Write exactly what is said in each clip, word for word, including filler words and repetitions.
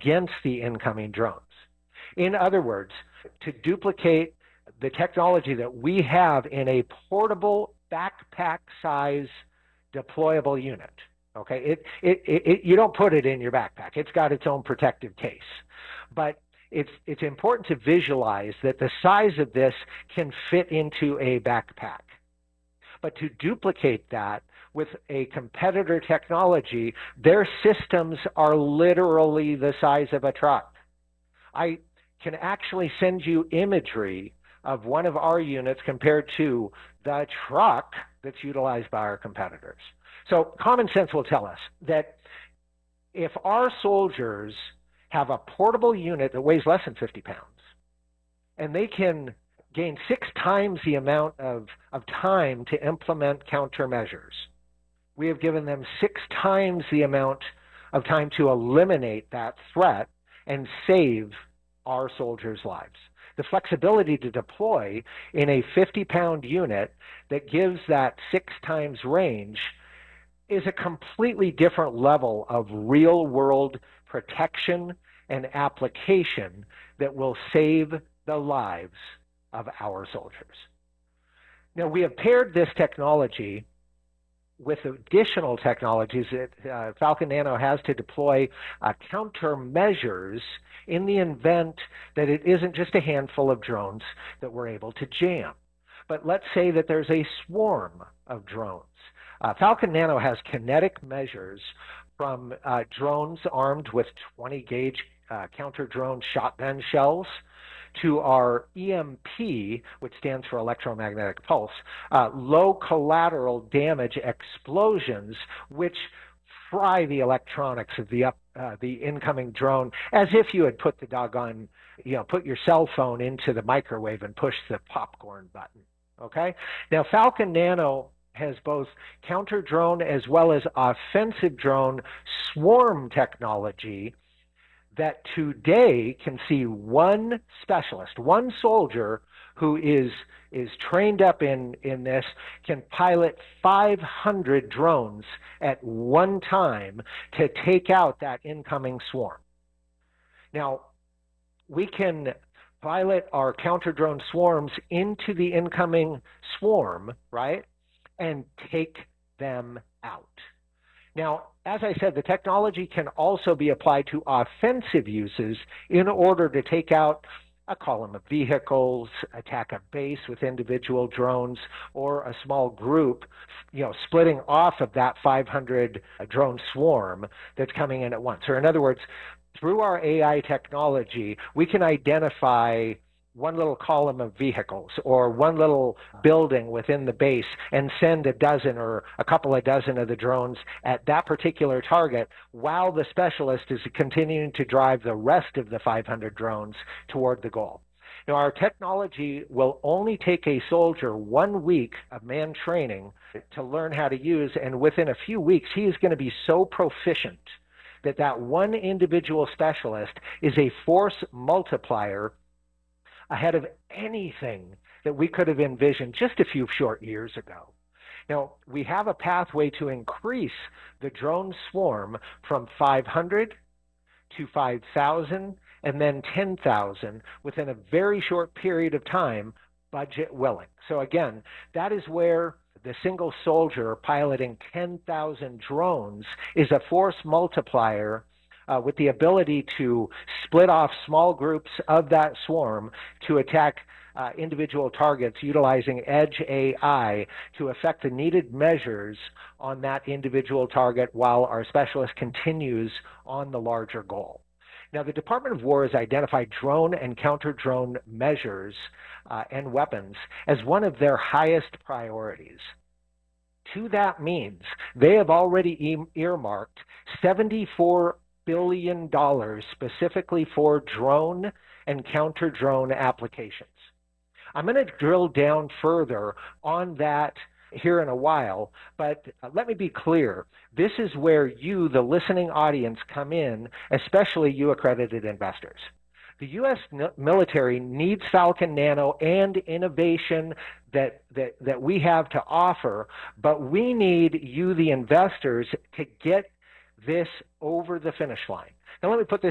against the incoming drones. In other words, to duplicate the technology that we have in a portable backpack size deployable unit. Okay, it, it, it, you don't put it in your backpack. It's got its own protective case. But it's, it's important to visualize that the size of this can fit into a backpack. But to duplicate that with a competitor technology, their systems are literally the size of a truck. I can actually send you imagery of one of our units compared to the truck that's utilized by our competitors. So common sense will tell us that if our soldiers have a portable unit that weighs less than fifty pounds, and they can gain six times the amount of, of time to implement countermeasures, we have given them six times the amount of time to eliminate that threat and save our soldiers' lives. The flexibility to deploy in a fifty pound unit that gives that six times range is a completely different level of real-world protection and application that will save the lives of our soldiers. Now, we have paired this technology with additional technologies that uh, Falcon Nano has to deploy uh, countermeasures in the event that it isn't just a handful of drones that we're able to jam. But let's say that there's a swarm of drones. Uh, Falcon Nano has kinetic measures from uh, drones armed with twenty gauge uh, counter-drone shotgun shells to our E M P, which stands for electromagnetic pulse, uh, low collateral damage explosions, which fry the electronics of the up, uh, the incoming drone, as if you had put the doggone, you know, put your cell phone into the microwave and push the popcorn button. Okay. Now, Falcon Nano has both counter drone as well as offensive drone swarm technology that today can see one specialist, one soldier who is is trained up in, in this, can pilot five hundred drones at one time to take out that incoming swarm. Now, we can pilot our counter drone swarms into the incoming swarm, right, and take them out. Now, as I said, the technology can also be applied to offensive uses in order to take out a column of vehicles, attack a base with individual drones, or a small group, you know, splitting off of that five hundred drone swarm that's coming in at once. Or in other words, through our A I technology, we can identify one little column of vehicles or one little building within the base and send a dozen or a couple of dozen of the drones at that particular target while the specialist is continuing to drive the rest of the five hundred drones toward the goal. Now, our technology will only take a soldier one week of man training to learn how to use, and within a few weeks, he is going to be so proficient that that one individual specialist is a force multiplier ahead of anything that we could have envisioned just a few short years ago. Now, we have a pathway to increase the drone swarm from five hundred to five thousand and then ten thousand within a very short period of time, budget willing. So again, that is where the single soldier piloting ten thousand drones is a force multiplier Uh, with the ability to split off small groups of that swarm to attack uh, individual targets utilizing edge A I to effect the needed measures on that individual target while our specialist continues on the larger goal. Now, the Department of War has identified drone and counter-drone measures uh, and weapons as one of their highest priorities. To that means they have already e- earmarked seventy-four billion dollars specifically for drone and counter-drone applications. I'm going to drill down further on that here in a while, but let me be clear. This is where you, the listening audience, come in, especially you accredited investors. The U S military needs Falcon Nano and innovation that, that, that we have to offer, but we need you, the investors, to get this over the finish line. Now, let me put this into perspective.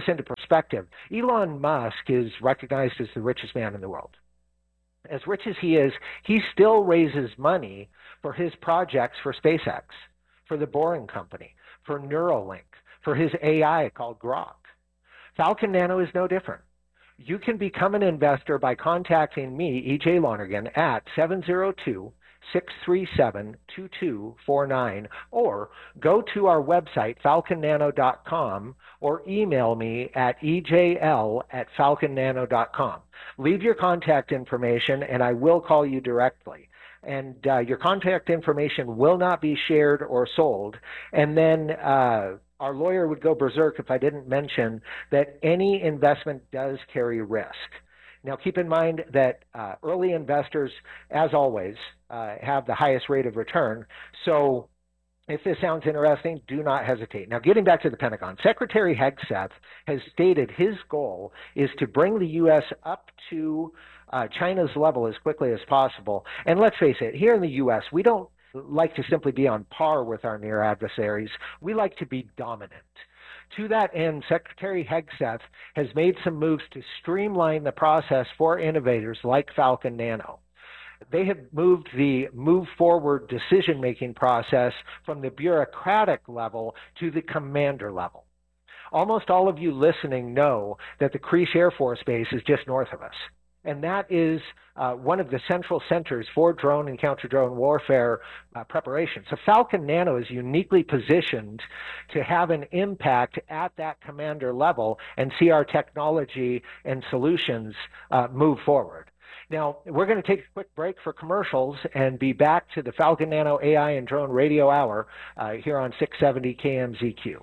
perspective, Elon Musk is recognized as the richest man in the world. As rich as he is, he still raises money for his projects for SpaceX, for the Boring Company, for Neuralink, for his A I called Grok. Falcon Nano is no different. You can become an investor by contacting me, E J Lonergan, at seven zero two, six three seven, two two four nine, or go to our website, falcon nano dot com, or email me at e j l at falcon nano dot com. Leave your contact information, and I will call you directly. And uh, your contact information will not be shared or sold. And then uh, our lawyer would go berserk if I didn't mention that any investment does carry risk. Now, keep in mind that uh, early investors, as always, uh, have the highest rate of return. So if this sounds interesting, do not hesitate. Now, getting back to the Pentagon, Secretary Hegseth has stated his goal is to bring the U S up to uh, China's level as quickly as possible. And let's face it, here in the U S, we don't like to simply be on par with our near adversaries. We like to be dominant. To that end, Secretary Hegseth has made some moves to streamline the process for innovators like Falcon Nano. They have moved the move forward decision-making process from the bureaucratic level to the commander level. Almost all of you listening know that the Creech Air Force Base is just north of us. And that is uh, one of the central centers for drone and counter-drone warfare uh, preparation. So Falcon Nano is uniquely positioned to have an impact at that commander level and see our technology and solutions uh, move forward. Now, we're going to take a quick break for commercials and be back to the Falcon Nano A I and Drone Radio Hour uh, here on six seventy K M Z Q.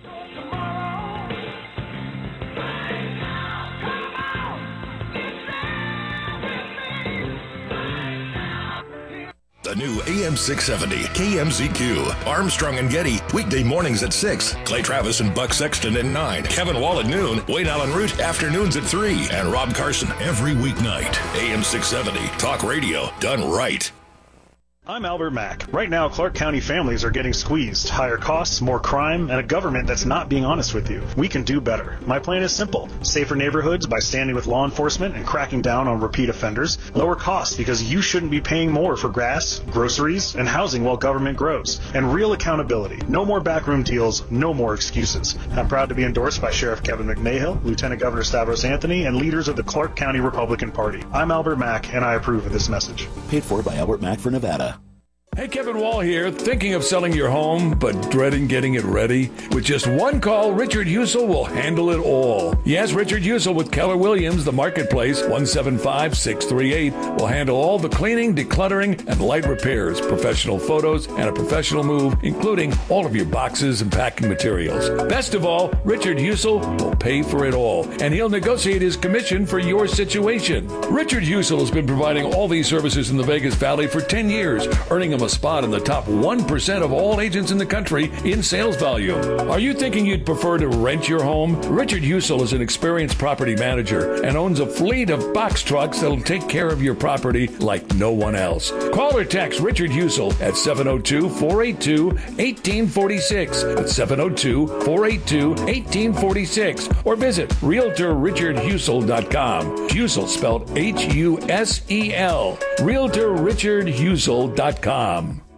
The new A M six seventy K M Z Q. Armstrong and Getty, weekday mornings at six. Clay Travis and Buck Sexton at nine. Kevin Wall at noon. Wayne Allen Root, afternoons at three. And Rob Carson every weeknight. A M six seventy, talk radio done right. I'm Albert Mack. Right now, Clark County families are getting squeezed. Higher costs, more crime, and a government that's not being honest with you. We can do better. My plan is simple. Safer neighborhoods by standing with law enforcement and cracking down on repeat offenders. Lower costs because you shouldn't be paying more for gas, groceries, and housing while government grows. And real accountability. No more backroom deals, no more excuses. I'm proud to be endorsed by Sheriff Kevin McMahill, Lieutenant Governor Stavros Anthony, and leaders of the Clark County Republican Party. I'm Albert Mack, and I approve of this message. Paid for by Albert Mack for Nevada. Hey, Kevin Wall here. Thinking of selling your home, but dreading getting it ready? With just one call, Richard Husel will handle it all. Yes, Richard Husel with Keller Williams, the marketplace, one seven five, six three eight, will handle all the cleaning, decluttering, and light repairs, professional photos, and a professional move, including all of your boxes and packing materials. Best of all, Richard Husel will pay for it all, and he'll negotiate his commission for your situation. Richard Husel has been providing all these services in the Vegas Valley for ten years, earning him a spot in the top one percent of all agents in the country in sales volume. Are you thinking you'd prefer to rent your home? Richard Husel is an experienced property manager and owns a fleet of box trucks that'll take care of your property like no one else. Call or text Richard Husel at seven oh two, four eight two, one eight four six. That's seven oh two, four eight two, one eight four six. Or visit realtor richard husel dot com. Husel spelled H U S E L. realtor richard husel dot com.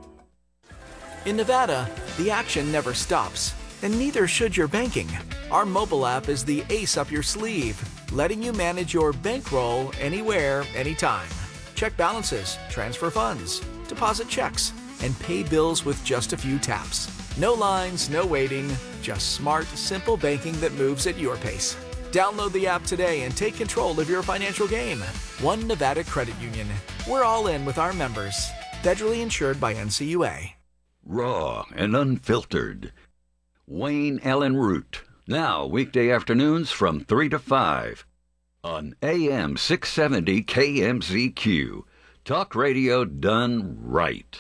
In Nevada, the action never stops, and neither should your banking. Our mobile app is the ace up your sleeve, letting you manage your bankroll anywhere, anytime. Check balances, transfer funds, deposit checks, and pay bills with just a few taps. No lines, no waiting, just smart, simple banking that moves at your pace. Download the app today and take control of your financial game. One Nevada Credit Union. We're all in with our members. Federally insured by N C U A. Raw and unfiltered. Wayne Allen Root. Now, weekday afternoons from three to five on A M six seventy K M Z Q. Talk radio done right.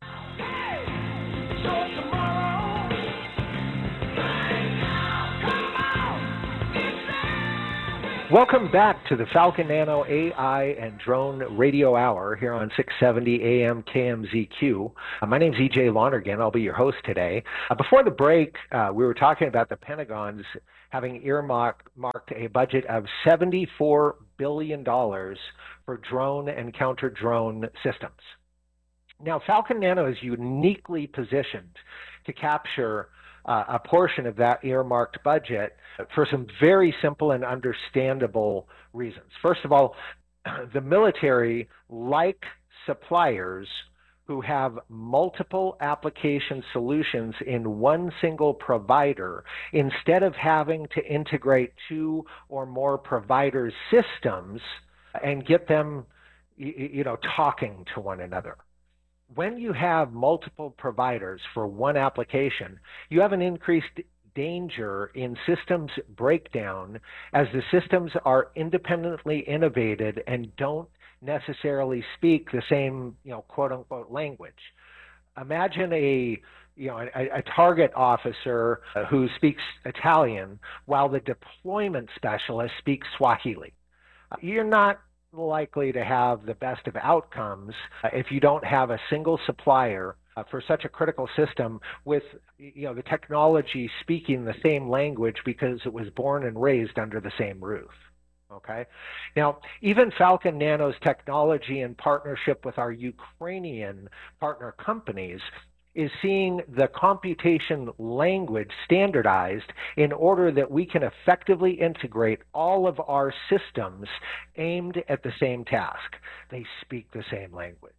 Welcome back to the Falcon Nano A I and Drone Radio Hour here on six seventy A M K M Z Q. Uh, my name's E J Lonergan. I'll be your host today. Uh, before the break, uh, we were talking about the Pentagon's having earmarked a budget of seventy-four billion dollars for drone and counter-drone systems. Now, Falcon Nano is uniquely positioned to capture uh, a portion of that earmarked budget for some very simple and understandable reasons. First of all, the military, like suppliers who have multiple application solutions in one single provider, instead of having to integrate two or more providers' systems and get them, you know, talking to one another. When you have multiple providers for one application, you have an increased danger in systems breakdown as the systems are independently innovated and don't necessarily speak the same, you know, quote unquote language. Imagine a, you know, a, a target officer who speaks Italian while the deployment specialist speaks Swahili. You're not likely to have the best of outcomes if you don't have a single supplier uh, for such a critical system with, you know, the technology speaking the same language because it was born and raised under the same roof. Okay. Now, even Falcon Nano's technology in partnership with our Ukrainian partner companies is seeing the computation language standardized in order that we can effectively integrate all of our systems aimed at the same task. They speak the same language.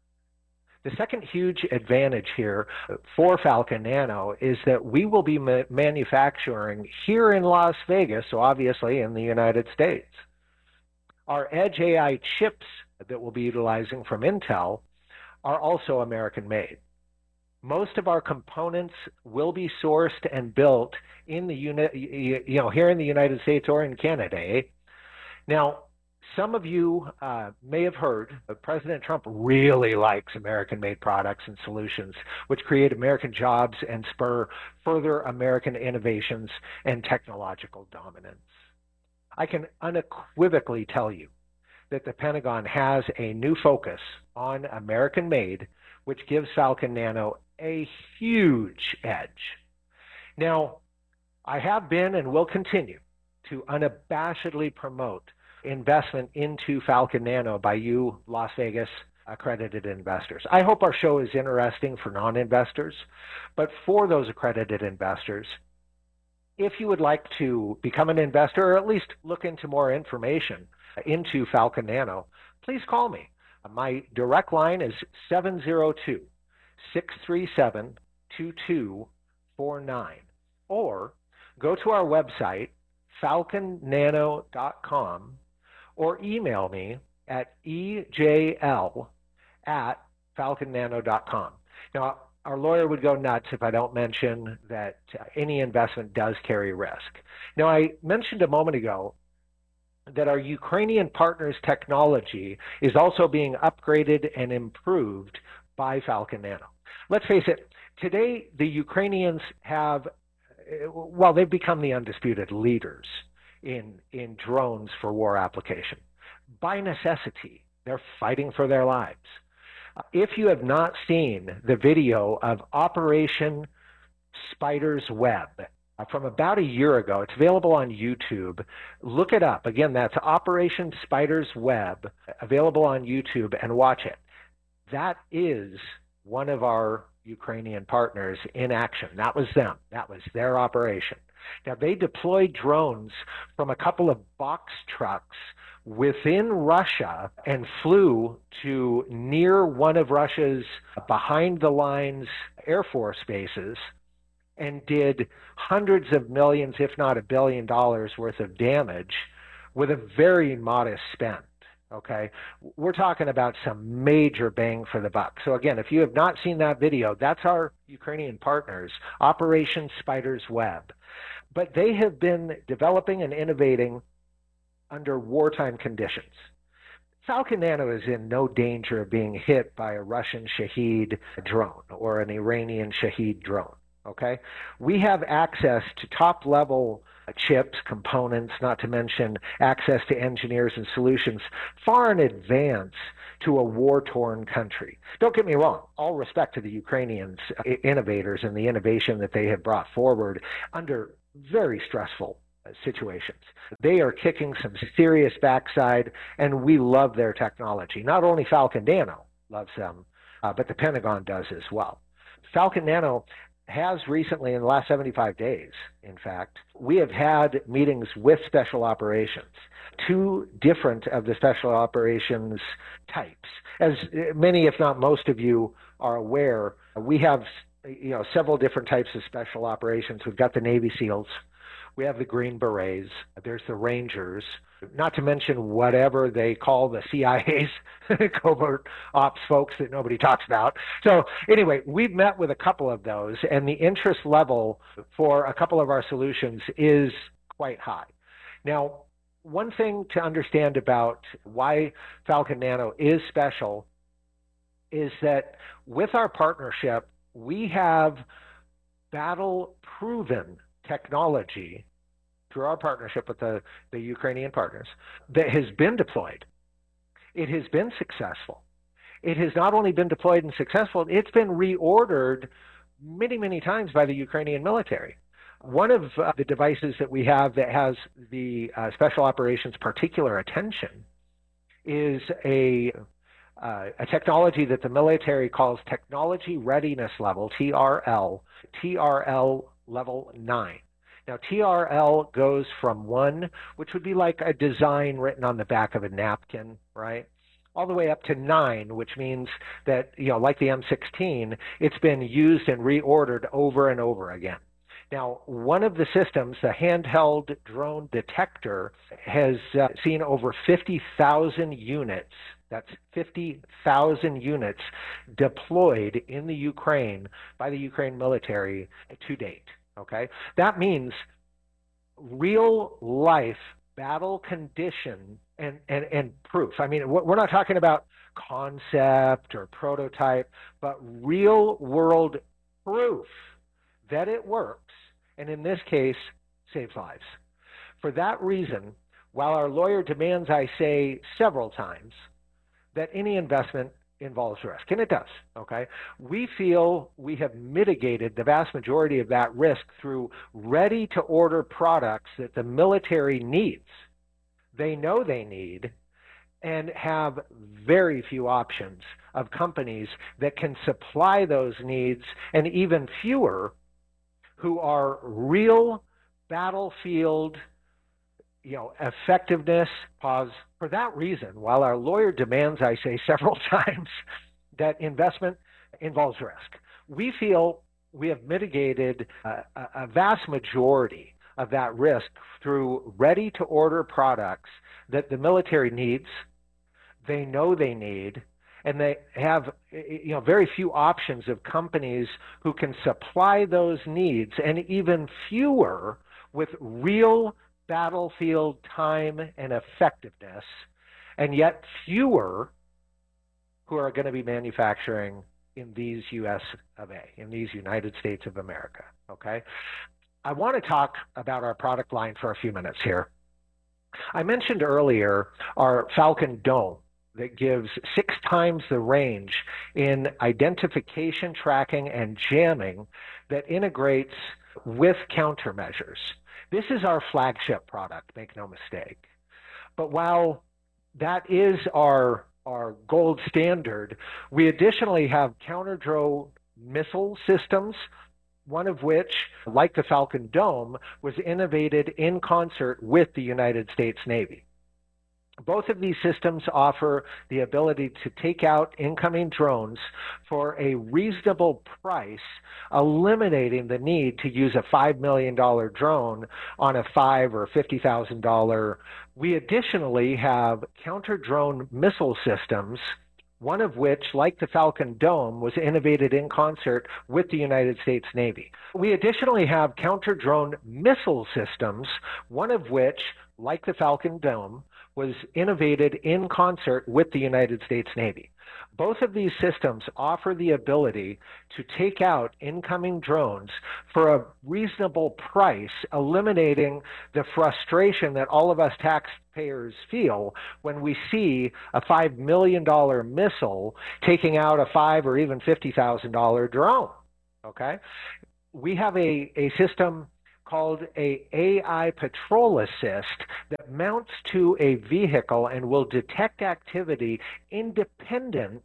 The second huge advantage here for Falcon Nano is that we will be ma- manufacturing here in Las Vegas, so obviously in the United States. Our Edge A I chips that we'll be utilizing from Intel are also American made. Most of our components will be sourced and built in the uni- you know, here in the United States or in Canada. Eh? Now, some of you uh, may have heard that President Trump really likes American-made products and solutions, which create American jobs and spur further American innovations and technological dominance. I can unequivocally tell you that the Pentagon has a new focus on American-made, which gives Falcon Nano a huge edge. Now, I have been and will continue to unabashedly promote investment into Falcon Nano by you Las Vegas accredited investors. I hope our show is interesting for non-investors, but for those accredited investors, if you would like to become an investor or at least look into more information into Falcon Nano, please call me. My direct line is seven zero two, six three seven, two two four nine, or go to our website, falcon nano dot com, or email me at E J L at falcon nano dot com. Now, our lawyer would go nuts if I don't mention that any investment does carry risk. Now, I mentioned a moment ago that our Ukrainian partners' technology is also being upgraded and improved by Falcon Nano. Let's face it, today the Ukrainians have, well, they've become the undisputed leaders in, in drones for war application. By necessity, they're fighting for their lives. If you have not seen the video of Operation Spider's Web from about a year ago, it's available on YouTube. Look it up. Again, that's Operation Spider's Web, available on YouTube, and watch it. That is one of our Ukrainian partners in action. That was them. That was their operation. Now, they deployed drones from a couple of box trucks within Russia and flew to near one of Russia's behind-the-lines Air Force bases and did hundreds of millions, if not a billion dollars worth of damage with a very modest spend. Okay, we're talking about some major bang for the buck. So again, if you have not seen that video, that's our Ukrainian partners, Operation Spider's Web. But they have been developing and innovating under wartime conditions. Falcon Nano is in no danger of being hit by a Russian Shahed drone or an Iranian Shahed drone. Okay, we have access to top-level chips, components, not to mention access to engineers and solutions far in advance to a war-torn country. Don't get me wrong, all respect to the Ukrainians, innovators, and the innovation that they have brought forward under very stressful situations. They are kicking some serious backside, and we love their technology. Not only Falcon Nano loves them, uh, but the Pentagon does as well. Falcon Nano has recently, in the last seventy-five days, in fact, we have had meetings with special operations, two different of the special operations types. As many, if not most of you are aware, we have you know several different types of special operations. We've got the Navy SEALs, we have the Green Berets, there's the Rangers, not to mention whatever they call the C I A's covert ops folks that nobody talks about. So anyway, we've met with a couple of those, and the interest level for a couple of our solutions is quite high. Now, one thing to understand about why Falcon Nano is special is that with our partnership, we have battle-proven technology through our partnership with the, the Ukrainian partners that has been deployed. It has been successful. It has not only been deployed and successful, it's been reordered many, many times by the Ukrainian military. One of uh, the devices that we have that has the uh, special operations particular attention is a, uh, a technology that the military calls Technology Readiness Level, T R L, T R L Level nine. Now, T R L goes from one, which would be like a design written on the back of a napkin, right, all the way up to nine, which means that, you know, like the M sixteen, it's been used and reordered over and over again. Now, one of the systems, the handheld drone detector, has uh, seen over fifty thousand units, that's fifty thousand units deployed in the Ukraine by the Ukraine military to date, okay? That means real life battle condition and, and, and proof. I mean, we're not talking about concept or prototype, but real world proof that it works, and in this case, saves lives. For that reason, while our lawyer demands I say several times that any investment involves risk, and it does, okay, we feel we have mitigated the vast majority of that risk through ready-to-order products that the military needs. They know they need, and have very few options of companies that can supply those needs, and even fewer who are real battlefield, you know, effectiveness. Pause. For that reason, while our lawyer demands I say several times that investment involves risk, we feel we have mitigated a, a vast majority of that risk through ready-to-order products that the military needs, they know they need, and they have, you know, very few options of companies who can supply those needs, and even fewer with real battlefield time and effectiveness, and yet fewer who are going to be manufacturing in these U S of A, in these United States of America, okay? I want to talk about our product line for a few minutes here. I mentioned earlier our Falcon Dome that gives six times the range in identification, tracking, and jamming that integrates with countermeasures. This is our flagship product, make no mistake. But while that is our, our gold standard, we additionally have counter-drone missile systems, one of which, like the Falcon Dome, was innovated in concert with the United States Navy. Both of these systems offer the ability to take out incoming drones for a reasonable price, eliminating the need to use a five million dollar drone on a five thousand or fifty thousand dollars. We additionally have counter-drone missile systems, one of which, like the Falcon Dome, was innovated in concert with the United States Navy. We additionally have counter-drone missile systems, one of which, like the Falcon Dome, was innovated in concert with the United States Navy. Both of these systems offer the ability to take out incoming drones for a reasonable price, eliminating the frustration that all of us taxpayers feel when we see a five million dollar missile taking out a five thousand or even fifty thousand dollar drone, okay? We have a, a system called a AI Patrol Assist that mounts to a vehicle and will detect activity independent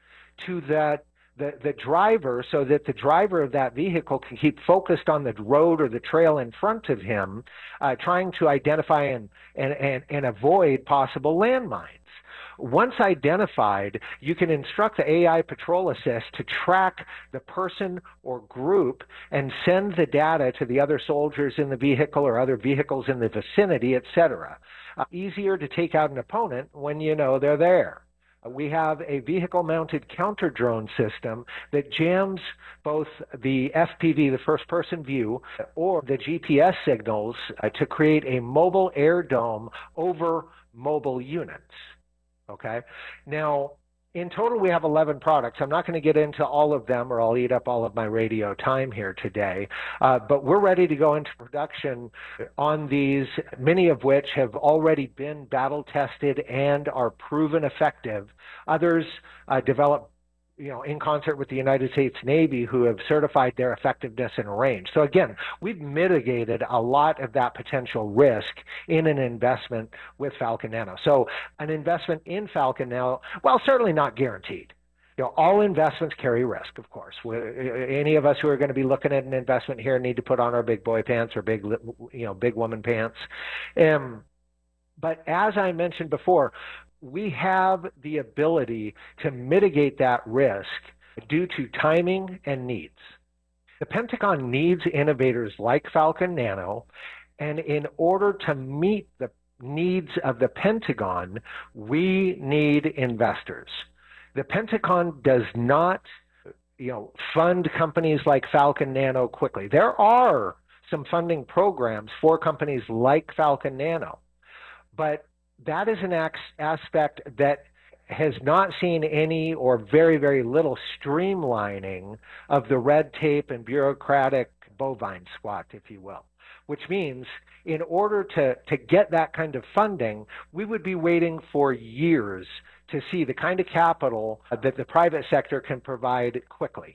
to that The, the driver, so that the driver of that vehicle can keep focused on the road or the trail in front of him, uh, trying to identify and, and, and, and avoid possible landmines. Once identified, you can instruct the A I Patrol Assist to track the person or group and send the data to the other soldiers in the vehicle or other vehicles in the vicinity, et cetera. Uh, easier to take out an opponent when you know they're there. We have a vehicle-mounted counter-drone system that jams both the F P V, the first-person view, or the G P S signals uh, to create a mobile air dome over mobile units. Okay? Now, in total, we have eleven products. I'm not going to get into all of them, or I'll eat up all of my radio time here today. Uh, but we're ready to go into production on these, many of which have already been battle-tested and are proven effective. Others uh, developed, you know, in concert with the United States Navy, who have certified their effectiveness and range. So again, we've mitigated a lot of that potential risk in an investment with Falcon Nano. So an investment in Falcon Nano, well, certainly not guaranteed. You know, all investments carry risk, of course. We're, any of us who are going to be looking at an investment here need to put on our big boy pants or big, you know, big woman pants. Um, but as I mentioned before, we have the ability to mitigate that risk due to timing and needs. The Pentagon needs innovators like Falcon Nano, and in order to meet the needs of the Pentagon, we need investors. The Pentagon does not, you know, fund companies like Falcon Nano quickly. There are some funding programs for companies like Falcon Nano, but that is an aspect that has not seen any or very, very little streamlining of the red tape and bureaucratic bovine squat, if you will, which means in order to, to get that kind of funding, we would be waiting for years to see the kind of capital that the private sector can provide quickly.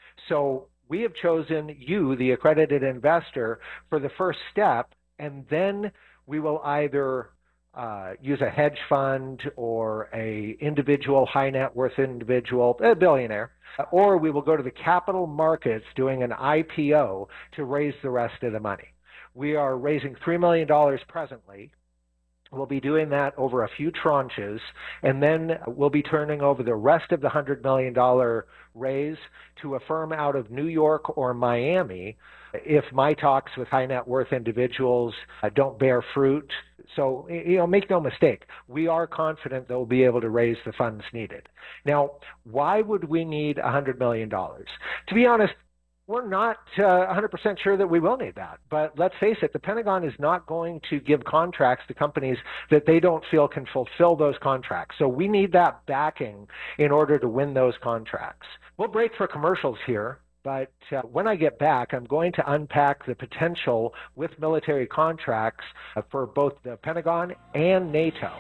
So we have chosen you, the accredited investor, for the first step, and then we will either Uh, use a hedge fund or a individual, high net worth individual, a billionaire, or we will go to the capital markets doing an I P O to raise the rest of the money. We are raising three million dollars presently. We'll be doing that over a few tranches, and then we'll be turning over the rest of the one hundred million dollars raise to a firm out of New York or Miami if my talks with high net worth individuals uh, don't bear fruit. So, you know, make no mistake, we are confident they'll be able to raise the funds needed. Now, why would we need one hundred million dollars? To be honest, we're not uh, one hundred percent sure that we will need that. But let's face it, the Pentagon is not going to give contracts to companies that they don't feel can fulfill those contracts. So we need that backing in order to win those contracts. We'll break for commercials here, but uh, when I get back, I'm going to unpack the potential with military contracts uh, for both the Pentagon and NATO.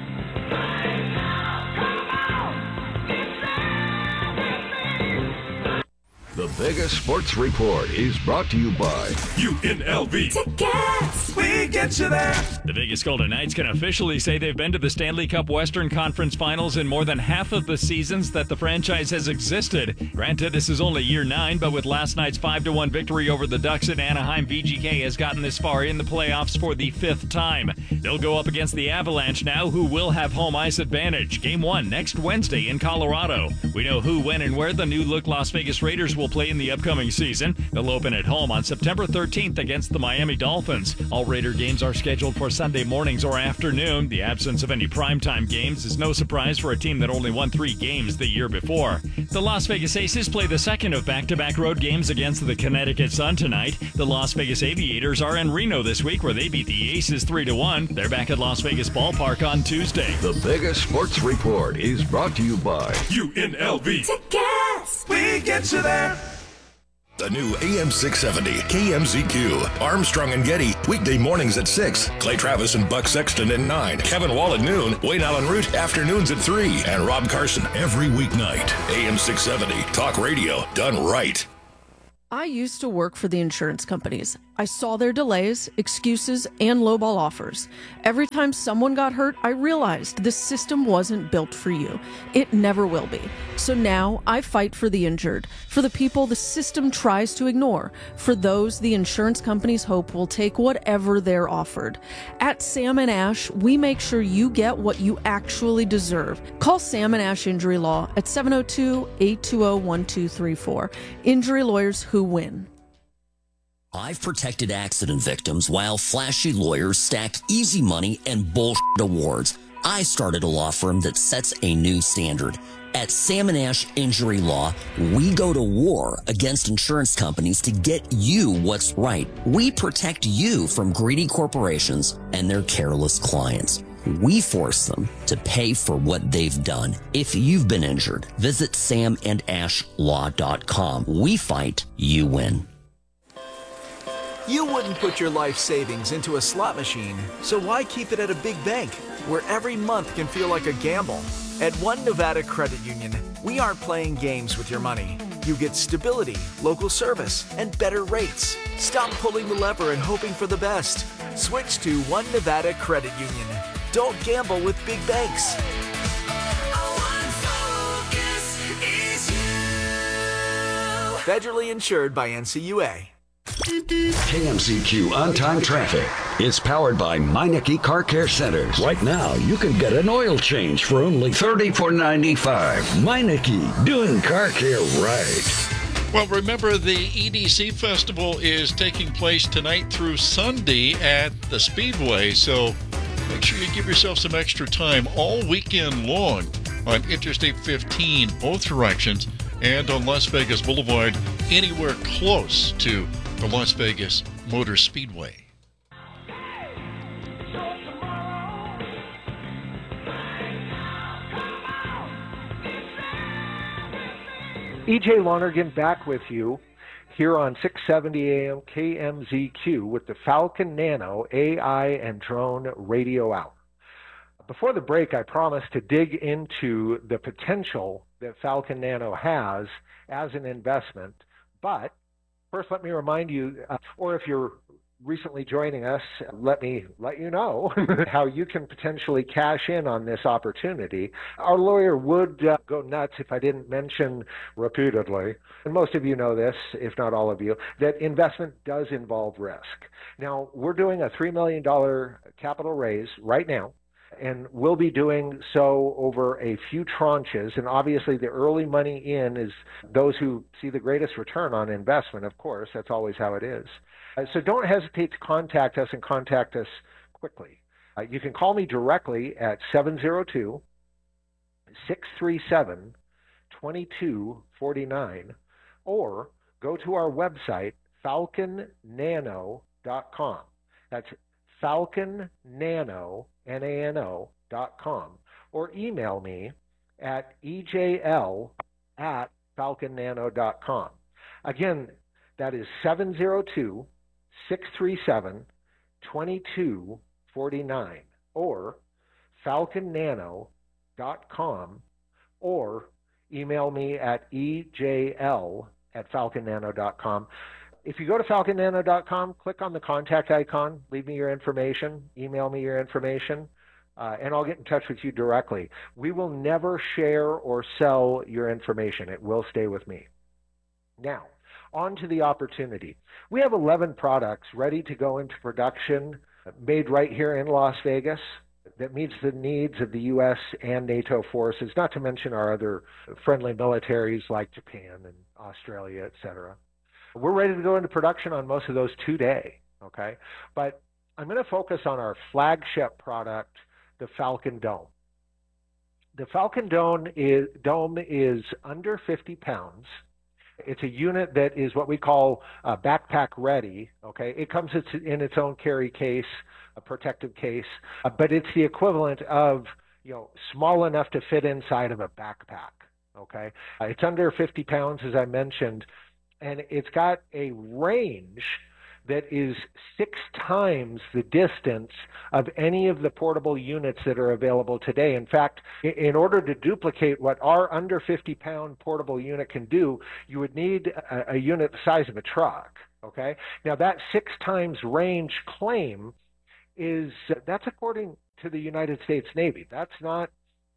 The Vegas Sports Report is brought to you by U N L V. Tickets! We get you there! The Vegas Golden Knights can officially say they've been to the Stanley Cup Western Conference Finals in more than half of the seasons that the franchise has existed. Granted, this is only year nine, but with last night's five to one victory over the Ducks in Anaheim, V G K has gotten this far in the playoffs for the fifth time. They'll go up against the Avalanche now, who will have home ice advantage. Game one next Wednesday in Colorado. We know who, when, and where the new-look Las Vegas Raiders will play in the upcoming season. They'll open at home on September thirteenth against the Miami Dolphins. All Raider games are scheduled for Sunday mornings or afternoon. The absence of any primetime games is no surprise for a team that only won three games the year before. The Las Vegas Aces play the second of back-to-back road games against the Connecticut Sun tonight. The Las Vegas Aviators are in Reno this week, where they beat the Aces three to one. They're back at Las Vegas Ballpark on Tuesday. The Vegas Sports Report is brought to you by U N L V. Tickets! We get you there! The new A M six seventy K M Z Q. Armstrong and Getty, weekday mornings at six. Clay Travis and Buck Sexton at nine. Kevin Wall at noon. Wayne Allen Root, afternoons at three. And Rob Carson every weeknight. A M six seventy, talk radio done right. I used to work for the insurance companies. I saw their delays, excuses, and lowball offers. Every time someone got hurt, I realized this system wasn't built for you. It never will be. So now I fight for the injured, for the people the system tries to ignore, for those the insurance companies hope will take whatever they're offered. At Sam and Ash, we make sure you get what you actually deserve. Call Sam and Ash Injury Law at seven oh two, eight two oh, one two three four. Injury lawyers who win. I've protected accident victims while flashy lawyers stack easy money and bullshit awards. I started a law firm that sets a new standard. At Sam and Ash Injury Law, we go to war against insurance companies to get you what's right. We protect you from greedy corporations and their careless clients. We force them to pay for what they've done. If you've been injured, visit sam and ash law dot com. We fight, you win. You wouldn't put your life savings into a slot machine, so why keep it at a big bank where every month can feel like a gamble? At One Nevada Credit Union, we aren't playing games with your money. You get stability, local service, and better rates. Stop pulling the lever and hoping for the best. Switch to One Nevada Credit Union. Don't gamble with big banks. Federally insured by N C U A. K M Z Q On-Time Traffic is powered by Meineke Car Care Centers. Right now, you can get an oil change for only thirty-four ninety-five. Meineke, doing car care right. Well, remember, the E D C Festival is taking place tonight through Sunday at the Speedway, so make sure you give yourself some extra time all weekend long on Interstate fifteen, both directions, and on Las Vegas Boulevard, anywhere close to the Las Vegas Motor Speedway. E J Lonergan back with you here on six seventy A M K M Z Q with the Falcon Nano A I and Drone Radio Hour. Before the break, I promised to dig into the potential that Falcon Nano has as an investment, but first, let me remind you, uh, or if you're recently joining us, let me let you know how you can potentially cash in on this opportunity. Our lawyer would uh, go nuts if I didn't mention repeatedly, and most of you know this, if not all of you, that investment does involve risk. Now, we're doing a three million dollars capital raise right now, and we'll be doing so over a few tranches. And obviously, the early money in is those who see the greatest return on investment, of course. That's always how it is. Uh, so don't hesitate to contact us and contact us quickly. Uh, you can call me directly at seven oh two, six three seven, two two four nine or go to our website, falcon nano dot com. That's Falcon Nano, N A N O, dot com, or email me at E J L at falcon nano dot com. Again, that is seven oh two, six three seven, two two four nine or falcon nano dot com, or email me at E J L at falcon nano dot com. If you go to falcon nano dot com, click on the contact icon, leave me your information, email me your information, uh, and I'll get in touch with you directly. We will never share or sell your information. It will stay with me. Now, on to the opportunity. We have eleven products ready to go into production, made right here in Las Vegas, that meets the needs of the U S and NATO forces, not to mention our other friendly militaries like Japan and Australia, et cetera. We're ready to go into production on most of those today, okay? But I'm going to focus on our flagship product, the Falcon Dome. The Falcon Dome is, Dome is under fifty pounds. It's a unit that is what we call uh, backpack ready, okay? It comes in its own carry case, a protective case, uh, but it's the equivalent of, you know, small enough to fit inside of a backpack, okay? Uh, it's under fifty pounds, as I mentioned, and it's got a range that is six times the distance of any of the portable units that are available today. In fact, in order to duplicate what our under fifty pound portable unit can do, you would need a, a unit the size of a truck. Okay? Now that six times range claim is, that's according to the United States Navy. That's not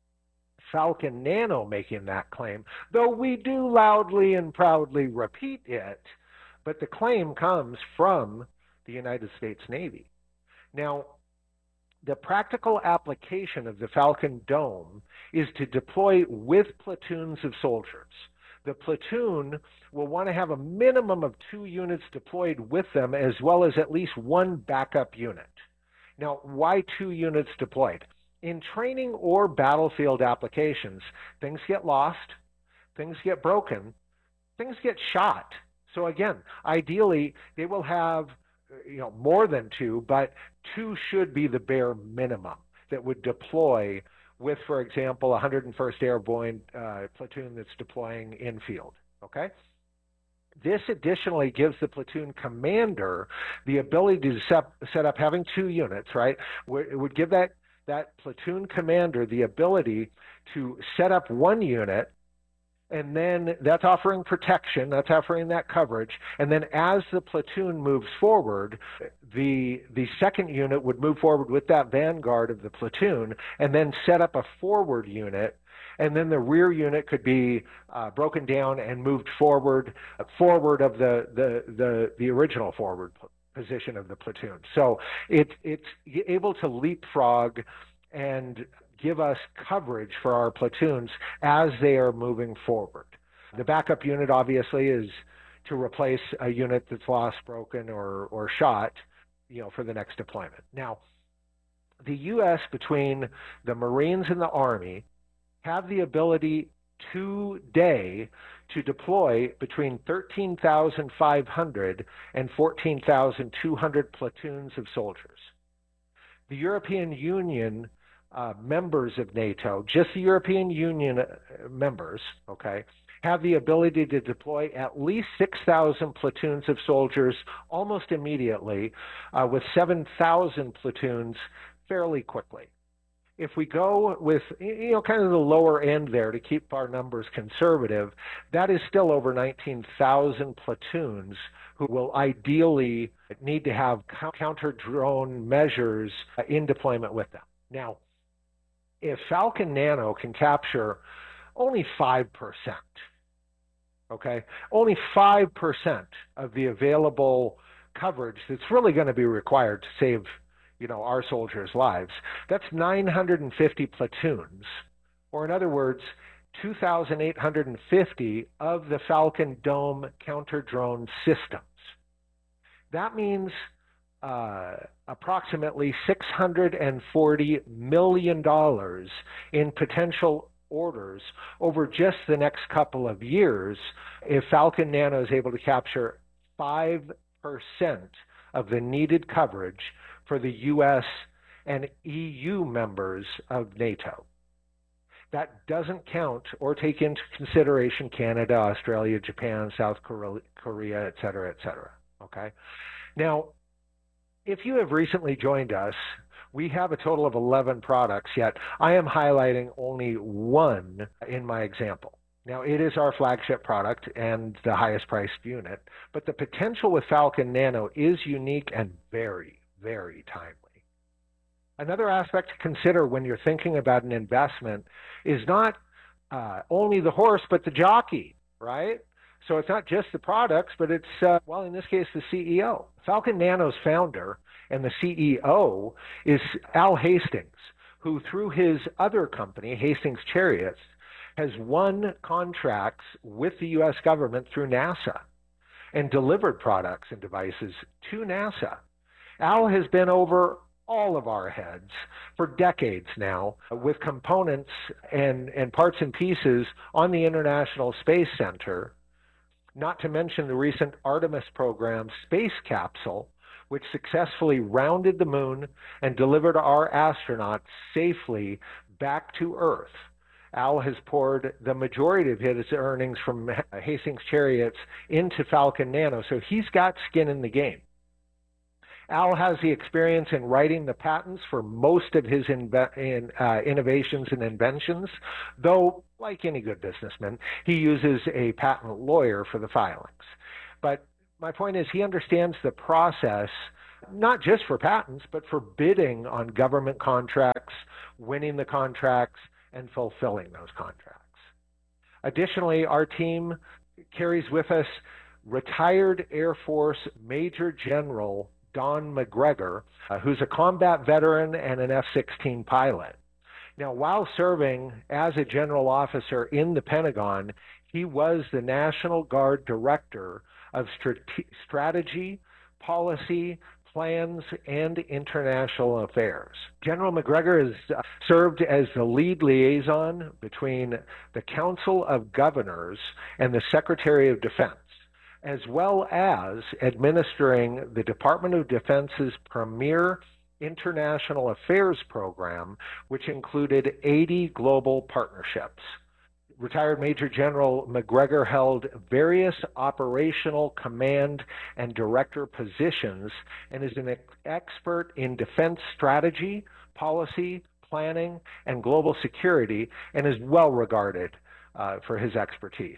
Falcon Nano making that claim, though we do loudly and proudly repeat it, but the claim comes from the United States Navy. Now, the practical application of the Falcon Dome is to deploy with platoons of soldiers. The platoon will want to have a minimum of two units deployed with them, as well as at least one backup unit. Now, why two units deployed? In training or battlefield applications, things get lost, things get broken, things get shot. So again, ideally, they will have, you know, more than two, but two should be the bare minimum that would deploy with, for example, one hundred first Airborne uh, platoon that's deploying in field. Okay. This additionally gives the platoon commander the ability to set, set up having two units, right? It would give that, that platoon commander the ability to set up one unit, and then that's offering protection, that's offering that coverage, and then as the platoon moves forward, the, the second unit would move forward with that vanguard of the platoon and then set up a forward unit, and then the rear unit could be uh, broken down and moved forward, uh, forward of the, the, the, the original forward position of the platoon. So it, it's able to leapfrog and give us coverage for our platoons as they are moving forward. The backup unit obviously is to replace a unit that's lost, broken, or, or shot, you know, for the next deployment. Now, the U S between the Marines and the Army have the ability today to deploy between thirteen thousand five hundred and fourteen thousand two hundred platoons of soldiers. The European Union uh, members of NATO, just the European Union members, okay, have the ability to deploy at least six thousand platoons of soldiers almost immediately, uh, with seven thousand platoons fairly quickly. If we go with, you know, kind of the lower end there to keep our numbers conservative, that is still over nineteen thousand platoons who will ideally need to have counter-drone measures in deployment with them. Now, if Falcon Nano can capture only five percent, okay, only five percent of the available coverage that's really going to be required to save, you know, our soldiers' lives, that's nine hundred fifty platoons, or in other words, two thousand eight hundred fifty of the Falcon Dome counter-drone systems. That means uh, approximately six hundred forty million dollars in potential orders over just the next couple of years if Falcon Nano is able to capture five percent of the needed coverage for the U S and E U members of NATO. That doesn't count or take into consideration Canada, Australia, Japan, South Korea, et cetera, et cetera. Okay? Now, if you have recently joined us, we have a total of eleven products, yet I am highlighting only one in my example. Now, it is our flagship product and the highest priced unit, but the potential with Falcon Nano is unique and very, very timely. Another aspect to consider when you're thinking about an investment is not uh, only the horse, but the jockey, right? So it's not just the products, but it's, uh, well, in this case, the C E O. Falcon Nano's founder and the C E O is Al Hastings, who through his other company, Hastings Chariots, has won contracts with the U S government through NASA and delivered products and devices to NASA. Al has been over all of our heads for decades now with components and, and parts and pieces on the International Space Center, not to mention the recent Artemis program space capsule, which successfully rounded the moon and delivered our astronauts safely back to Earth. Al has poured the majority of his earnings from Hastings Chariots into Falcon Nano, so he's got skin in the game. Al has the experience in writing the patents for most of his inve- in, uh, innovations and inventions, though, like any good businessman, he uses a patent lawyer for the filings. But my point is he understands the process, not just for patents, but for bidding on government contracts, winning the contracts, and fulfilling those contracts. Additionally, our team carries with us retired Air Force Major General Don McGregor, uh, who's a combat veteran and an F sixteen pilot. Now, while serving as a general officer in the Pentagon, he was the National Guard Director of Strate- Strategy, Policy, Plans, and International Affairs. General McGregor has uh, served as the lead liaison between the Council of Governors and the Secretary of Defense, as well as administering the Department of Defense's premier international affairs program, which included eighty global partnerships. Retired Major General McGregor held various operational command and director positions and is an ex- expert in defense strategy, policy, planning, and global security, and is well regarded uh, for his expertise.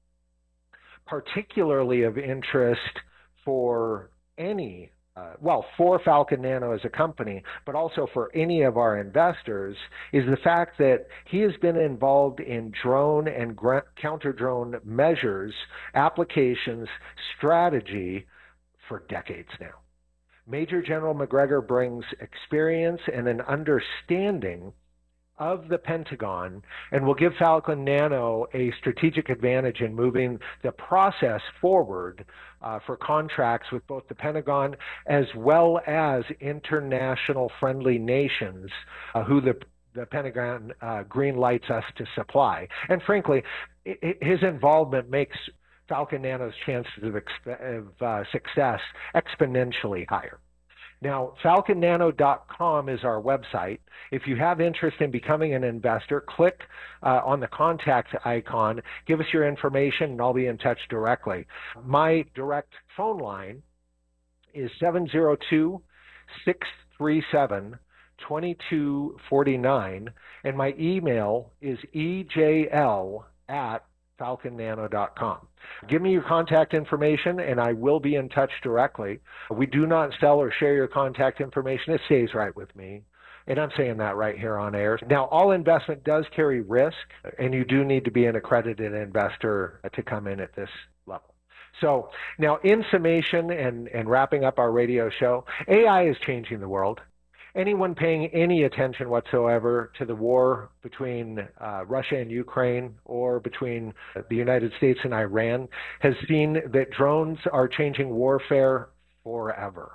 Particularly of interest for any Uh, well, for Falcon Nano as a company, but also for any of our investors, is the fact that he has been involved in drone and gra- counter-drone measures, applications, strategy for decades now. Major General McGregor brings experience and an understanding of the Pentagon and will give Falcon Nano a strategic advantage in moving the process forward uh, for contracts with both the Pentagon as well as international friendly nations uh, who the the Pentagon uh, green lights us to supply. And frankly, it, his involvement makes Falcon Nano's chances of, exp- of uh, success exponentially higher. Now, falcon nano dot com is our website. If you have interest in becoming an investor, click uh, on the contact icon, give us your information, and I'll be in touch directly. My direct phone line is seven zero two, six three seven, two two four nine, and my email is E J L at falcon nano dot com. Give me your contact information and I will be in touch directly. We do not sell or share your contact information. It stays right with me. And I'm saying that right here on air. Now, all investment does carry risk, and you do need to be an accredited investor to come in at this level. So now, in summation and, and wrapping up our radio show, A I is changing the world. Anyone paying any attention whatsoever to the war between uh, Russia and Ukraine or between the United States and Iran has seen that drones are changing warfare forever.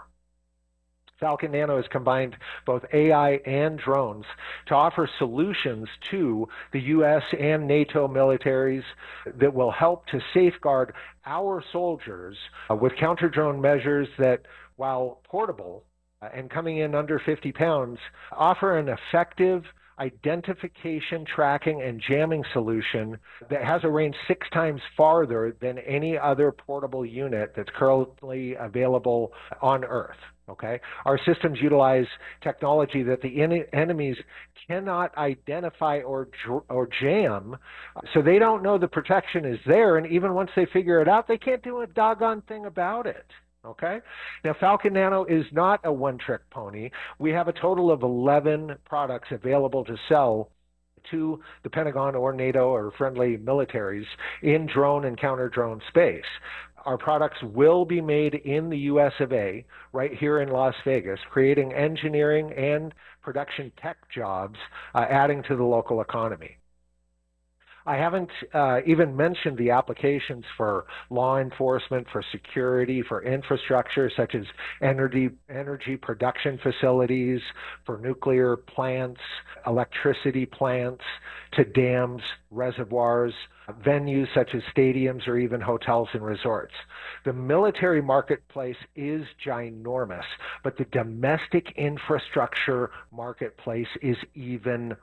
Falcon Nano has combined both A I and drones to offer solutions to the U S and NATO militaries that will help to safeguard our soldiers uh, with counter-drone measures that, while portable, and coming in under fifty pounds, offer an effective identification, tracking, and jamming solution that has a range six times farther than any other portable unit that's currently available on Earth. Okay, our systems utilize technology that the en- enemies cannot identify or or jam, so they don't know the protection is there, and even once they figure it out, they can't do a doggone thing about it. Okay. Now, Falcon Nano is not a one-trick pony. We have a total of eleven products available to sell to the Pentagon or NATO or friendly militaries in drone and counter-drone space. Our products will be made in the U S of A, right here in Las Vegas, creating engineering and production tech jobs, uh, adding to the local economy. I haven't uh, even mentioned the applications for law enforcement, for security, for infrastructure such as energy, energy production facilities, for nuclear plants, electricity plants, to dams, reservoirs, venues such as stadiums or even hotels and resorts. The military marketplace is ginormous, but the domestic infrastructure marketplace is even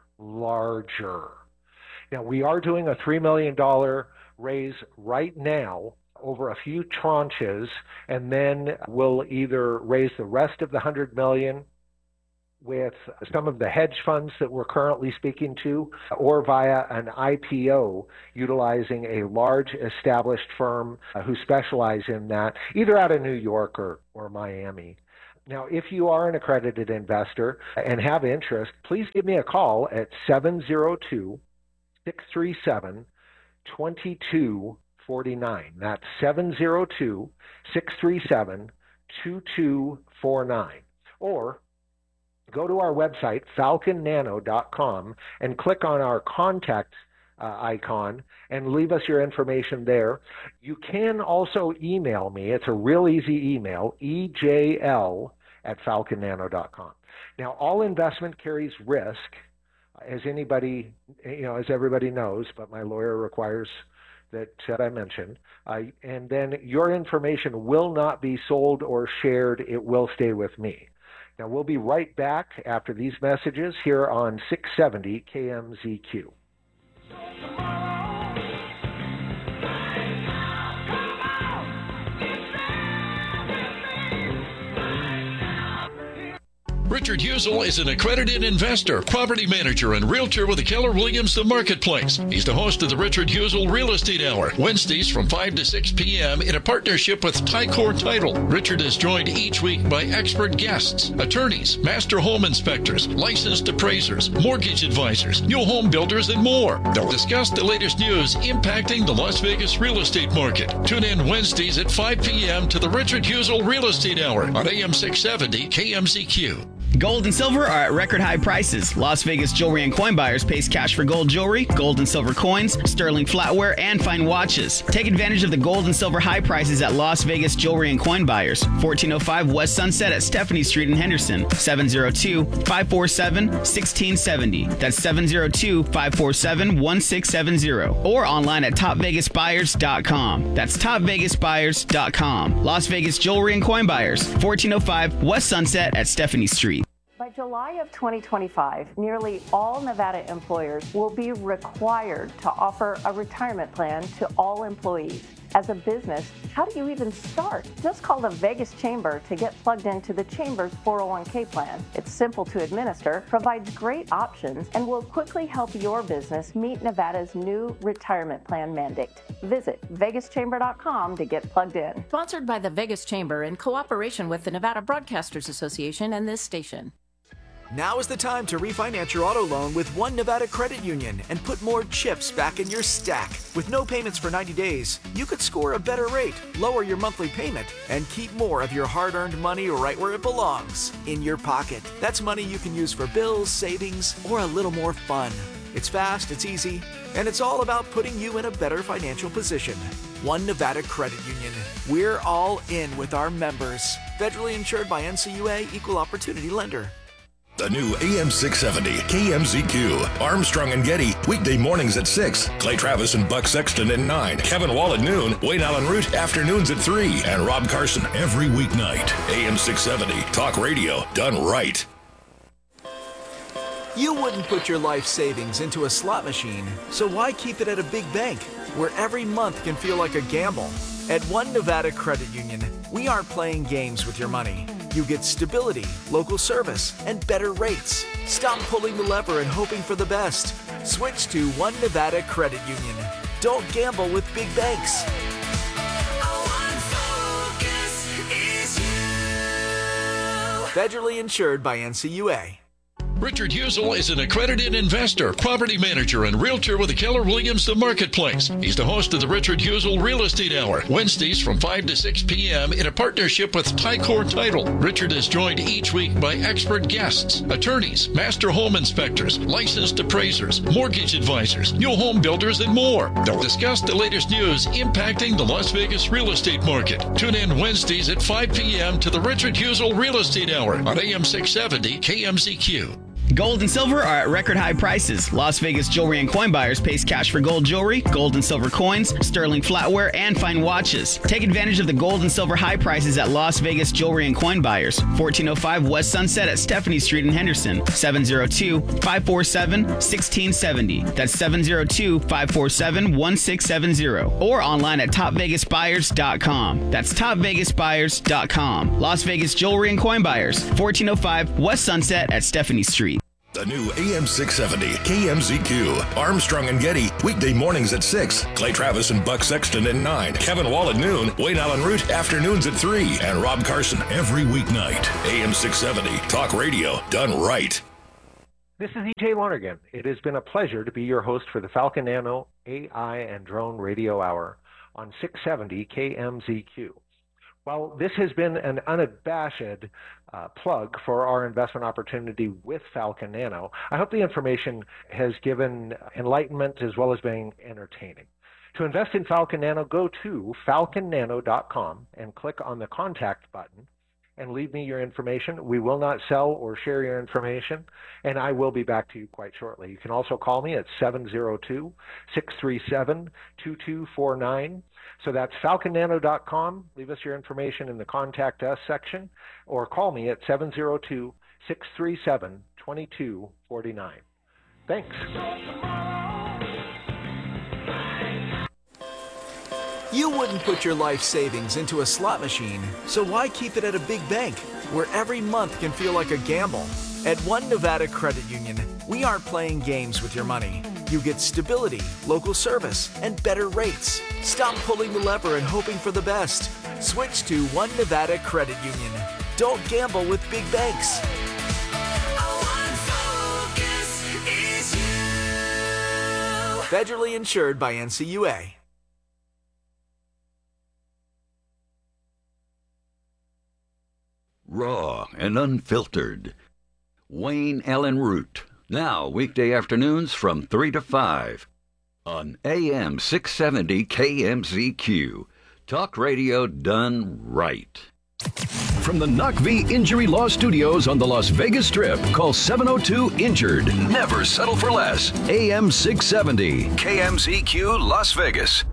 larger. Now, we are doing a three million dollars raise right now over a few tranches, and then we'll either raise the rest of the one hundred million dollars with some of the hedge funds that we're currently speaking to, or via an I P O utilizing a large established firm uh, who specialize in that, either out of New York or, or Miami. Now, if you are an accredited investor and have interest, please give me a call at seven zero two, six three seven, two two four nine. That's seven zero two, six three seven, two two four nine. Or go to our website, falcon nano dot com, and click on our contact uh, icon and leave us your information there. You can also email me. It's a real easy email, E J L at falcon nano dot com. Now, all investment carries risk, as anybody, you know, as everybody knows, but my lawyer requires that uh, I mentioned. Uh, and then your information will not be sold or shared. It will stay with me. Now, we'll be right back after these messages here on six seventy K M Z Q. Richard Husel is an accredited investor, property manager, and realtor with the Keller Williams The Marketplace. He's the host of the Richard Husel Real Estate Hour, Wednesdays from five to six p.m. in a partnership with Tycor Title. Richard is joined each week by expert guests, attorneys, master home inspectors, licensed appraisers, mortgage advisors, new home builders, and more. They'll discuss the latest news impacting the Las Vegas real estate market. Tune in Wednesdays at five p.m. to the Richard Husel Real Estate Hour on A M six seventy K M Z Q. Gold and silver are at record high prices. Las Vegas Jewelry and Coin Buyers pays cash for gold jewelry, gold and silver coins, sterling flatware, and fine watches. Take advantage of the gold and silver high prices at Las Vegas Jewelry and Coin Buyers, fourteen oh five West Sunset at Stephanie Street in Henderson, seven zero two, five four seven, one six seven zero. That's seven zero two, five four seven, one six seven zero. Or online at top vegas buyers dot com. That's top vegas buyers dot com. Las Vegas Jewelry and Coin Buyers, fourteen oh five West Sunset at Stephanie Street. By July of twenty twenty-five, nearly all Nevada employers will be required to offer a retirement plan to all employees. As a business, how do you even start? Just call the Vegas Chamber to get plugged into the Chamber's four oh one k plan. It's simple to administer, provides great options, and will quickly help your business meet Nevada's new retirement plan mandate. Visit vegas chamber dot com to get plugged in. Sponsored by the Vegas Chamber in cooperation with the Nevada Broadcasters Association and this station. Now is the time to refinance your auto loan with One Nevada Credit Union and put more chips back in your stack. With no payments for ninety days, you could score a better rate, lower your monthly payment, and keep more of your hard-earned money right where it belongs, in your pocket. That's money you can use for bills, savings, or a little more fun. It's fast, it's easy, and it's all about putting you in a better financial position. One Nevada Credit Union. We're all in with our members. Federally insured by N C U A, Equal Opportunity Lender. The new A M six seventy K M Z Q. Armstrong and Getty, weekday mornings at six. Clay Travis and Buck Sexton at nine. Kevin Wall at noon. Wayne Allen Root, afternoons at three. And Rob Carson every weeknight. A M six seventy, talk radio done right. You wouldn't put your life savings into a slot machine, so why keep it at a big bank, where every month can feel like a gamble? At One Nevada Credit Union, we aren't playing games with your money. You get stability, local service, and better rates. Stop pulling the lever and hoping for the best. Switch to One Nevada Credit Union. Don't gamble with big banks. Federally insured by N C U A. Richard Husel is an accredited investor, property manager, and realtor with the Keller Williams The Marketplace. He's the host of the Richard Husel Real Estate Hour, Wednesdays from five to six p.m. in a partnership with Tycor Title. Richard is joined each week by expert guests, attorneys, master home inspectors, licensed appraisers, mortgage advisors, new home builders, and more. They'll discuss the latest news impacting the Las Vegas real estate market. Tune in Wednesdays at five p.m. to the Richard Husel Real Estate Hour on A M six seventy K M Z Q. Gold and silver are at record high prices. Las Vegas jewelry and coin buyers pays cash for gold jewelry, gold and silver coins, sterling flatware, and fine watches. Take advantage of the gold and silver high prices at Las Vegas jewelry and coin buyers. fourteen oh five West Sunset at Stephanie Street in Henderson. seven oh two, five four seven, one six seven oh. That's seven oh two, five four seven, one six seven oh. Or online at top vegas buyers dot com. That's top vegas buyers dot com. Las Vegas jewelry and coin buyers. fourteen oh five West Sunset at Stephanie Street. The new A M six seventy K M Z Q. Armstrong and Getty, weekday mornings at six. Clay Travis and Buck Sexton at nine. Kevin Wall at noon. Wayne Allen Root, afternoons at three. And Rob Carson every weeknight. A M six seventy, talk radio done right. This is E J Lonergan. It has been a pleasure to be your host for the Falcon Nano A I and Drone Radio Hour on six seventy K M Z Q. Well, this has been an unabashed uh, plug for our investment opportunity with Falcon Nano. I hope the information has given enlightenment as well as being entertaining. To invest in Falcon Nano, go to falcon nano dot com and click on the contact button and leave me your information. We will not sell or share your information, and I will be back to you quite shortly. You can also call me at seven oh two, six three seven, two two four nine. So that's falcon nano dot com. Leave us your information in the Contact Us section, or call me at seven oh two, six three seven, two two four nine. Thanks. You wouldn't put your life savings into a slot machine, so why keep it at a big bank where every month can feel like a gamble? At One Nevada Credit Union, we aren't playing games with your money. You get stability, local service, and better rates. Stop pulling the lever and hoping for the best. Switch to One Nevada Credit Union. Don't gamble with big banks. Federally insured by N C U A. Raw and unfiltered. Wayne Allen Root. Now, weekday afternoons from three to five on A M six seventy K M Z Q. Talk radio done right. From the N O C V Injury Law Studios on the Las Vegas Strip, call seven oh two injured. Never settle for less. A M six seventy K M Z Q Las Vegas.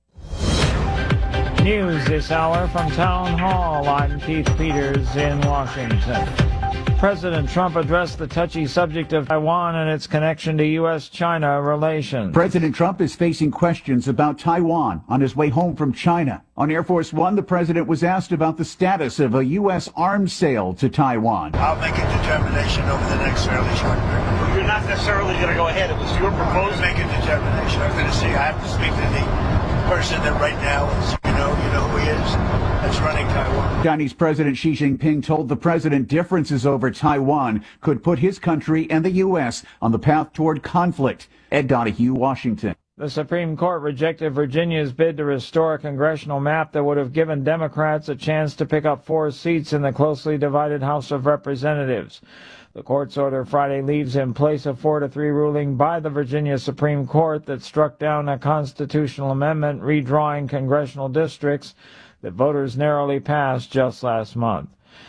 News this hour from Town Hall. I'm Keith Peters in Washington. President Trump addressed the touchy subject of Taiwan and its connection to U S China relations. President Trump is facing questions about Taiwan on his way home from China. On Air Force One, the president was asked about the status of a U S arms sale to Taiwan. I'll make a determination over the next fairly short period. You're not necessarily going to go ahead. It was your proposal. Make a determination. I'm going to see. I have to speak to the person that right now is, you know, you know who he is, that's running Taiwan. Chinese President Xi Jinping told the president differences over Taiwan could put his country and the U S on the path toward conflict. Ed Donahue, Washington. The Supreme Court rejected Virginia's bid to restore a congressional map that would have given Democrats a chance to pick up four seats in the closely divided House of Representatives. The court's order Friday leaves in place a four to three ruling by the Virginia Supreme Court that struck down a constitutional amendment redrawing congressional districts that voters narrowly passed just last month.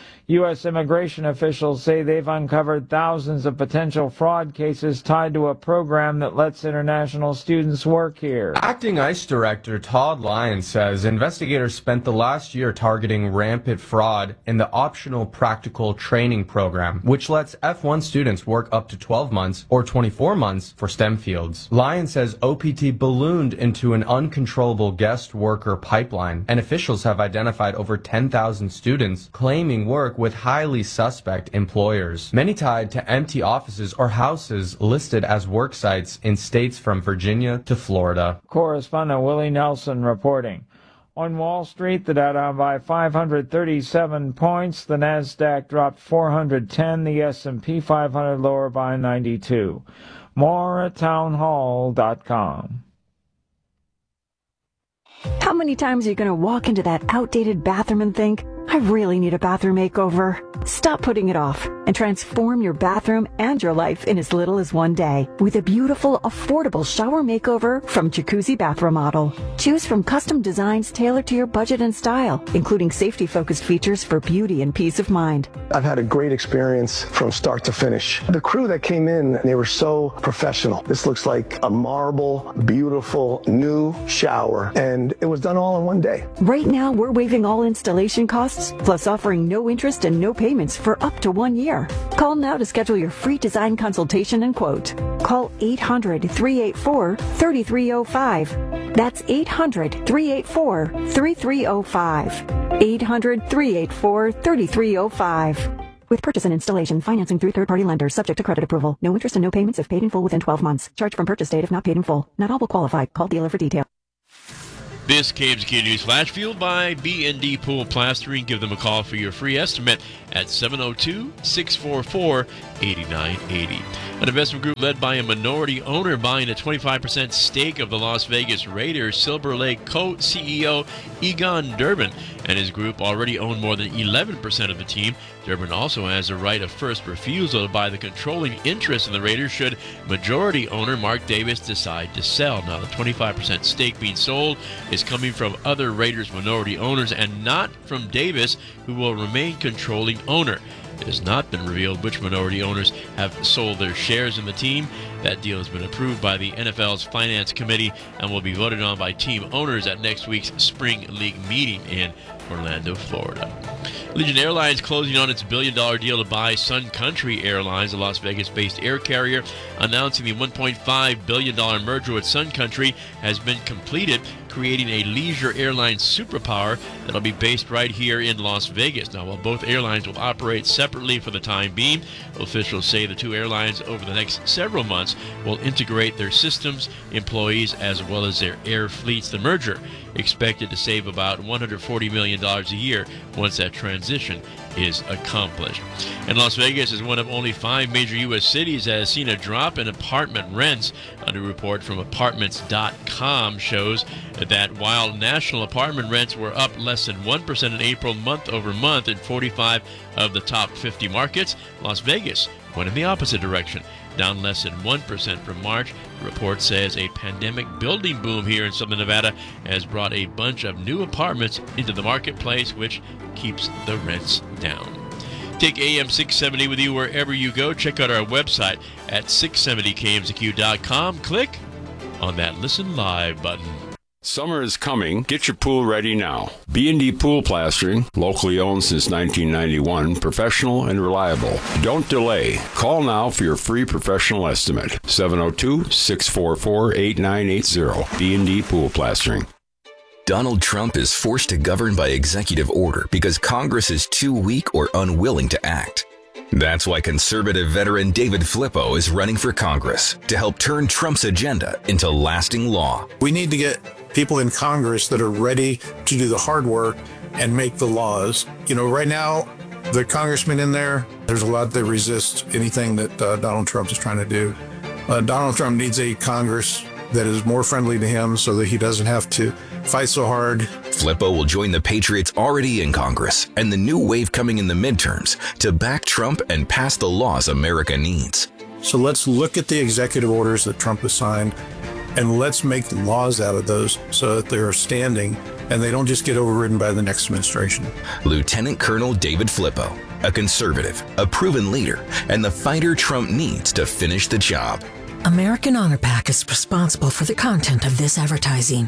U S immigration officials say they've uncovered thousands of potential fraud cases tied to a program that lets international students work here. Acting ICE Director Todd Lyons says investigators spent the last year targeting rampant fraud in the optional practical training program, which lets F one students work up to twelve months or twenty-four months for STEM fields. Lyons says O P T ballooned into an uncontrollable guest worker pipeline, and officials have identified over ten thousand students claiming work with highly suspect employers, many tied to empty offices or houses listed as work sites in states from Virginia to Florida. Correspondent Willie Nelson reporting. On Wall Street, the Dow down by five hundred thirty-seven points, the Nasdaq dropped four hundred ten, the S and P five hundred lower by ninety-two. More at town hall dot com. How many times are you going to walk into that outdated bathroom and think, I really need a bathroom makeover. Stop putting it off and transform your bathroom and your life in as little as one day with a beautiful, affordable shower makeover from Jacuzzi Bath Remodel. Choose from custom designs tailored to your budget and style, including safety-focused features for beauty and peace of mind. I've had a great experience from start to finish. The crew that came in, they were so professional. This looks like a marble, beautiful, new shower, and it was done all in one day. Right now, we're waiving all installation costs, plus offering no interest and no payments for up to one year. Call now to schedule your free design consultation and quote. Call eight hundred, three eight four, three three zero five. That's eight hundred, three eight four, three three zero five. eight hundred, three eight four, three three zero five. With purchase and installation, financing through third-party lenders, subject to credit approval. No interest and no payments if paid in full within twelve months. Charge from purchase date if not paid in full. Not all will qualify. Call dealer for details. This K M Z Q News Flash fueled by B and D Pool Plastering. Give them a call for your free estimate at seven oh two, six four four, eight nine eight oh. An investment group led by a minority owner buying a twenty-five percent stake of the Las Vegas Raiders, Silver Lake co-C E O Egon Durbin and his group already own more than eleven percent of the team. Durbin also has a right of first refusal to buy the controlling interest in the Raiders should majority owner Mark Davis decide to sell. Now, the twenty-five percent stake being sold is coming from other Raiders minority owners and not from Davis, who will remain controlling owner. It has not been revealed which minority owners have sold their shares in the team. That deal has been approved by the N F L's Finance Committee and will be voted on by team owners at next week's Spring League meeting in Orlando, Florida. Allegiant Airlines closing on its billion-dollar deal to buy Sun Country Airlines, a Las Vegas-based air carrier, announcing the one point five billion dollars merger with Sun Country has been completed, creating a leisure airline superpower that'll be based right here in Las Vegas. Now, while both airlines will operate separately for the time being, officials say the two airlines over the next several months will integrate their systems, employees, as well as their air fleets. The merger expected to save about one hundred forty million dollars a year once that transition is accomplished. And Las Vegas is one of only five major U S cities that has seen a drop in apartment rents. A new report from apartments dot com shows that while national apartment rents were up less than one percent in April month over month in forty-five of the top fifty markets, Las Vegas went in the opposite direction, down less than one percent from March. The report says a pandemic building boom here in Southern Nevada has brought a bunch of new apartments into the marketplace, which keeps the rents down. Take A M six seventy with you wherever you go. Check out our website at six seventy K M Z Q dot com. Click on that Listen Live button. Summer is coming. Get your pool ready now. B and D Pool Plastering, locally owned since nineteen ninety-one, professional and reliable. Don't delay. Call now for your free professional estimate. seven oh two, six four four, eight nine eight oh. B and D Pool Plastering. Donald Trump is forced to govern by executive order because Congress is too weak or unwilling to act. That's why conservative veteran David Flippo is running for Congress to help turn Trump's agenda into lasting law. We need to get people in Congress that are ready to do the hard work and make the laws. You know, right now, the congressmen in there, there's a lot that resist anything that uh, Donald Trump is trying to do. Uh, Donald Trump needs a Congress that is more friendly to him so that he doesn't have to fight so hard. Flippo will join the Patriots already in Congress and the new wave coming in the midterms to back Trump and pass the laws America needs. So let's look at the executive orders that Trump has signed and let's make laws out of those so that they're standing and they don't just get overridden by the next administration. Lieutenant Colonel David Flippo, a conservative, a proven leader, and the fighter Trump needs to finish the job. American Honor Pack is responsible for the content of this advertising.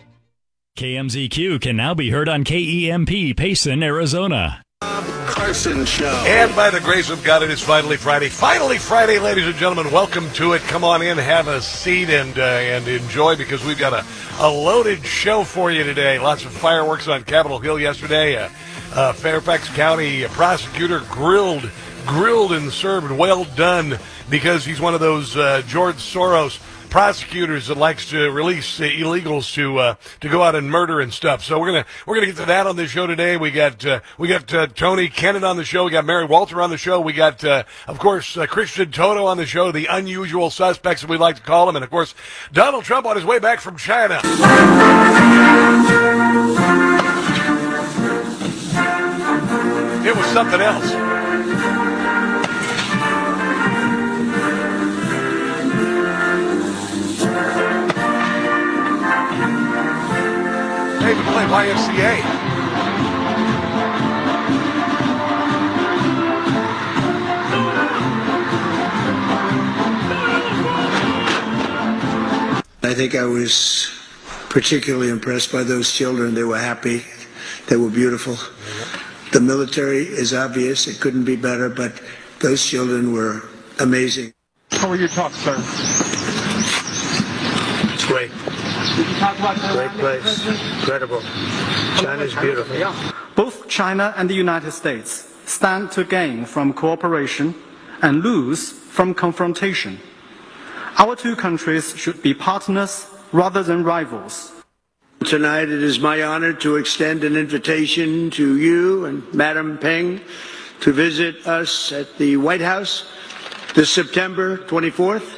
K M Z Q can now be heard on K E M P, Payson, Arizona. Carson Show. And by the grace of God, it is finally Friday. Finally Friday, ladies and gentlemen. Welcome to it. Come on in, have a seat, and uh, and enjoy, because we've got a, a loaded show for you today. Lots of fireworks on Capitol Hill yesterday. Uh, uh, Fairfax County prosecutor grilled, grilled and served well done, because he's one of those uh, George Soros prosecutors that likes to release uh, illegals to uh, to go out and murder and stuff. So we're gonna we're gonna get to that on the show today. We got uh, we got uh, Tony Kennan on the show. We got Mary Walter on the show. We got uh, of course uh, Christian Toto on the show. The unusual suspects, that we like to call him, and of course Donald Trump on his way back from China. It was something else. They even play Y M C A. I think I was particularly impressed by those children. They were happy. They were beautiful. The military is obvious. It couldn't be better, but those children were amazing. How were your talks, sir? It's great. Great place. Incredible. China's beautiful. Both China and the United States stand to gain from cooperation and lose from confrontation. Our two countries should be partners rather than rivals. Tonight it is my honor to extend an invitation to you and Madam Peng to visit us at the White House this September twenty-fourth.